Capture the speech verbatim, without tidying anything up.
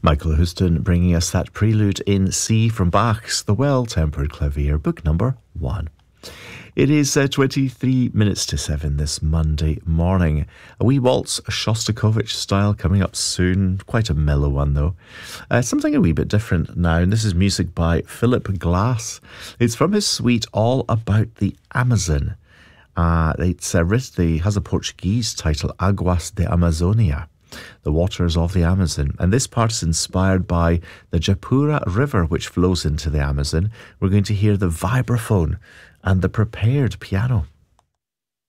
Michael Houston bringing us that prelude in C from Bach's The Well-Tempered Clavier, book number one. It is uh, twenty-three minutes to seven this Monday morning. A wee waltz, Shostakovich style, coming up soon. Quite a mellow one, though. Uh, something a wee bit different now, and this is music by Philip Glass. It's from his suite All About the Amazon. Uh, it's uh, written, it has a Portuguese title, Aguas de Amazonia, the waters of the Amazon. And this part is inspired by the Japura River, which flows into the Amazon. We're going to hear the vibraphone and the prepared piano.